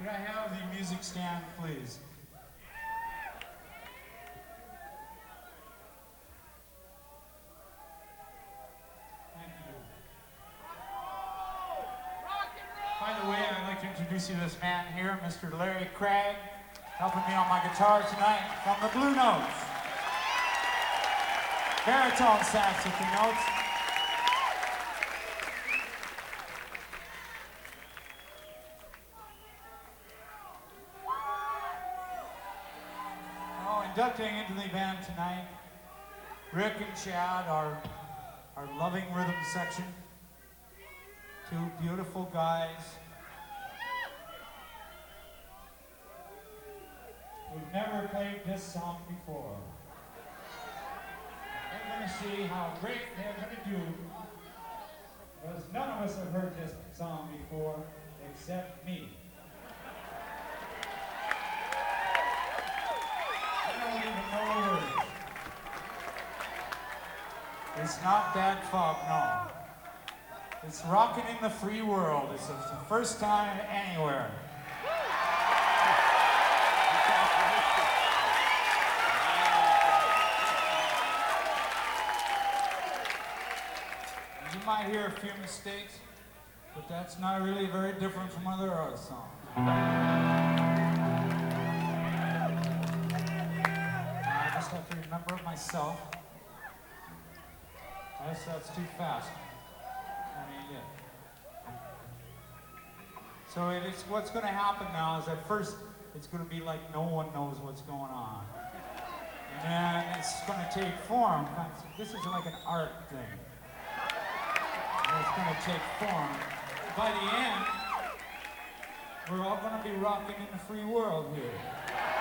I have the music stand, please? Thank you. By the way, I'd like to introduce you to this man here, Mr. Larry Craig, helping me on my guitar tonight from the Blue Notes. Baritone sax at the notes. Inducting into the band tonight, Rick and Chad, our loving rhythm section. Two beautiful guys who've never played this song before. We're going to see how great they're going to do, because none of us have heard this song before except me. It's not Bad Fog, no. It's Rockin' in the Free World. It's the first time anywhere. You might hear a few mistakes, but that's not really very different from other songs. I just have to remember myself. That's too fast. So it's what's going to happen now is at first it's going to be like no one knows what's going on. And then it's going to take form. This is like an art thing. And it's going to take form. By the end, we're all going to be rocking in the free world here.